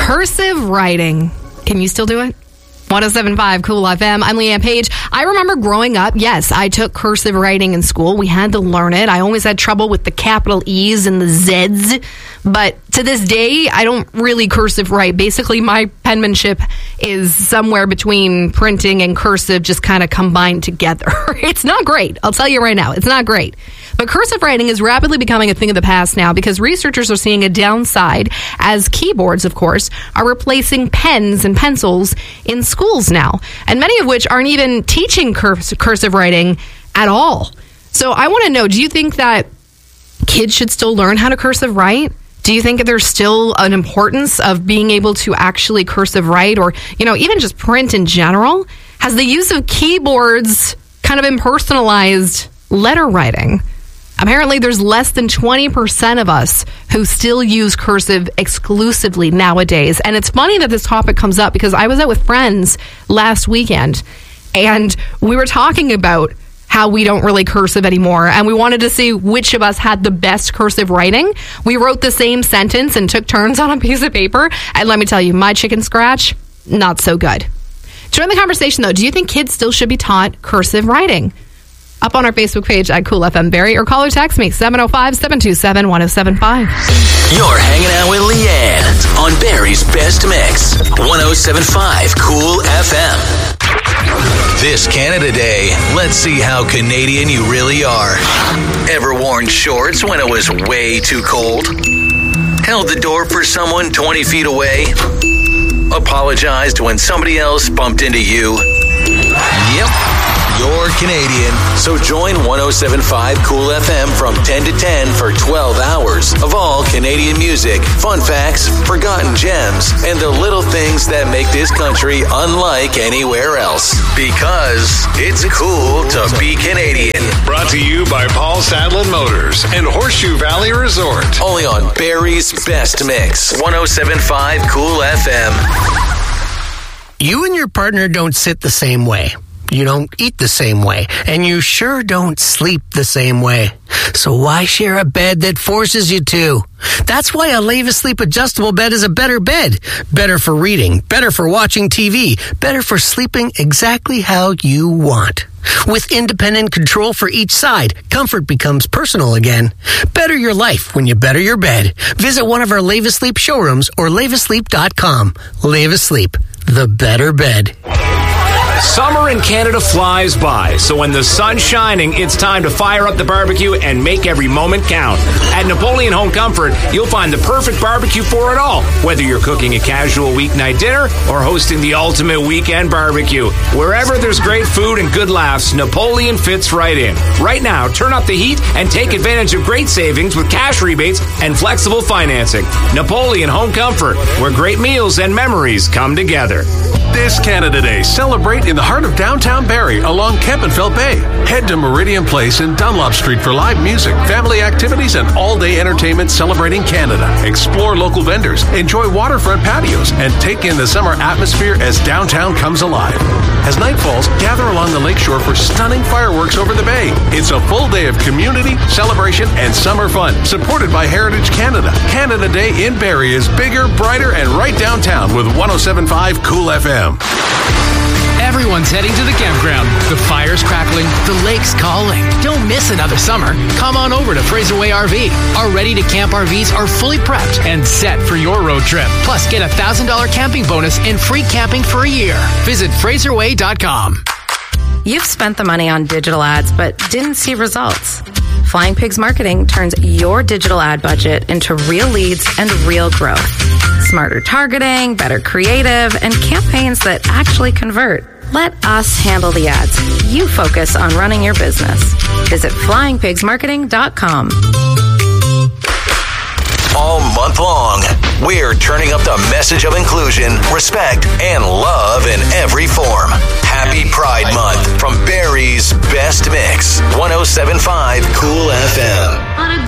Cursive writing. Can you still do it? 107.5 Cool FM. I'm Leanne Page. I remember growing up, yes, I took cursive writing in school. We had to learn it. I always had trouble with the capital E's and the Z's. But to this day, I don't really cursive write. Basically, my penmanship is somewhere between printing and cursive, just kind of combined together. It's not great. I'll tell you right now, it's not great. But cursive writing is rapidly becoming a thing of the past now because researchers are seeing a downside as keyboards, of course, are replacing pens and pencils in schools now, and many of which aren't even teaching cursive writing at all. So I want to know, do you think that kids should still learn how to cursive write? Do you think there's still an importance of being able to actually cursive write or, even just print in general? Has the use of keyboards kind of impersonalized letter writing? Apparently, there's less than 20% of us who still use cursive exclusively nowadays. And it's funny that this topic comes up because I was out with friends last weekend and we were talking about how we don't really cursive anymore. And we wanted to see which of us had the best cursive writing. We wrote the same sentence and took turns on a piece of paper. And let me tell you, my chicken scratch, not so good. Join the conversation, though. Do you think kids still should be taught cursive writing? Up on our Facebook page at Cool FM Barrie or call or text me 705-727-1075. You're hanging out with Leanne on Barrie's Best Mix, 107.5 Cool FM. This Canada Day, let's see how Canadian you really are. Ever worn shorts when it was way too cold? Held the door for someone 20 feet away? Apologized when somebody else bumped into you? Yep. You're Canadian, so join 107.5 Cool FM from 10 to 10 for 12 hours of all Canadian music, fun facts, forgotten gems, and the little things that make this country unlike anywhere else. Because it's cool to be Canadian. Brought to you by Paul Sadlin Motors and Horseshoe Valley Resort. Only on Barrie's Best Mix, 107.5 Cool FM. You and your partner don't sit the same way. You don't eat the same way, and you sure don't sleep the same way. So why share a bed that forces you to? That's why a Leva Sleep adjustable bed is a better bed. Better for reading, better for watching TV, better for sleeping exactly how you want. With independent control for each side, comfort becomes personal again. Better your life when you better your bed. Visit one of our Leva Sleep showrooms or levasleep.com. Leva Sleep, the better bed. Summer in Canada flies by, so when the sun's shining, it's time to fire up the barbecue and make every moment count. At Napoleon Home Comfort, you'll find the perfect barbecue for it all, whether you're cooking a casual weeknight dinner or hosting the ultimate weekend barbecue. Wherever there's great food and good laughs, Napoleon fits right in. Right now, turn up the heat and take advantage of great savings with cash rebates and flexible financing. Napoleon Home Comfort, where great meals and memories come together. This Canada Day, celebrate in the heart of downtown Barrie along Kempenfelt Bay. Head to Meridian Place in Dunlop Street for live music, family activities, and all-day entertainment celebrating Canada. Explore local vendors, enjoy waterfront patios, and take in the summer atmosphere as downtown comes alive. As night falls, gather along the lakeshore for stunning fireworks over the bay. It's a full day of community, celebration, and summer fun, supported by Heritage Canada. Canada Day in Barrie is bigger, brighter, and right downtown with 107.5 Cool FM. Everyone's heading to the campground. The fire's crackling, the lake's calling. Don't miss another summer. Come on over to Fraser Way RV. Our ready-to-camp RVs are fully prepped and set for your road trip. Plus, get a $1,000 camping bonus and free camping for a year. Visit FraserWay.com. You've spent the money on digital ads but didn't see results. Flying Pigs Marketing turns your digital ad budget into real leads and real growth. Smarter targeting, better creative, and campaigns that actually convert. Let us handle the ads. You focus on running your business. Visit flyingpigsmarketing.com. All month long, we're turning up the message of inclusion, respect, and love in every form. Happy Pride Month from Barrie's Best Mix, 107.5 Cool FM.